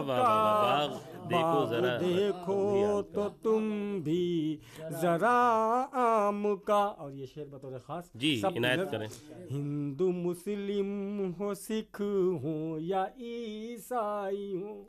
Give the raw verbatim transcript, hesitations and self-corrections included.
वाह वाह वाह, देखो बाग जरा, देखो तो तुम भी जरा आम का। और ये शेर बतौर खास जी सब इनायत इधर, करें। हिंदू मुस्लिम हो, सिख हो या ईसाई हो,